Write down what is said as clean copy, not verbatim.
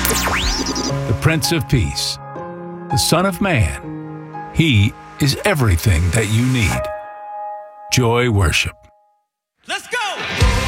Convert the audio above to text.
the Prince of Peace, the Son of Man. He is everything that you need. Joy Worship. Let's go!